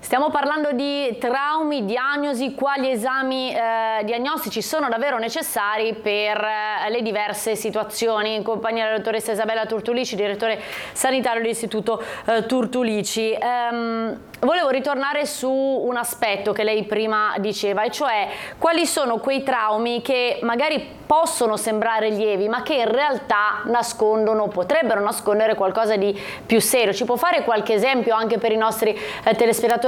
Stiamo parlando di traumi, diagnosi, quali esami diagnostici sono davvero necessari per le diverse situazioni. In compagnia della dottoressa Isabella Turtulici, direttore sanitario dell'Istituto Turtulici. Volevo ritornare su un aspetto che lei prima diceva, e cioè quali sono quei traumi che magari possono sembrare lievi, ma che in realtà nascondono, potrebbero nascondere qualcosa di più serio. Ci può fare qualche esempio anche per i nostri telespettatori